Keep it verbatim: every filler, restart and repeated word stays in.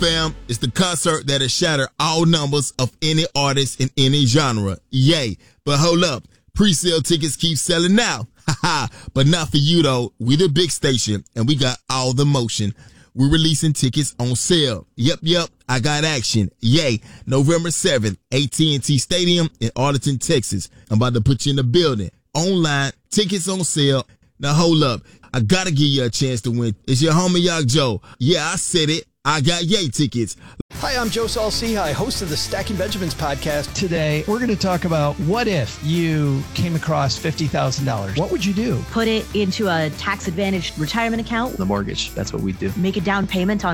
fam. It's the concert that'll shatter all numbers of any artist in any genre. Yay. But hold up. Pre-sale tickets keep selling now. Haha. But not for you, though. We the big station, and we got all the motion. We're releasing tickets on sale. Yep, yep. I got action. Yay. November seventh, A T and T Stadium in Arlington, Texas. I'm about to put you in the building. Online. Tickets on sale. Now, hold up. I got to give you a chance to win. It's your homie, Young Joe. Yeah, I said it. I got yay tickets. Hi, I'm Joe Saul-Sehy, host of the Stacking Benjamins podcast. Today, we're going to talk about what if you came across fifty thousand dollars? What would you do? Put it into a tax-advantaged retirement account. The mortgage. That's what we do. Make a down payment on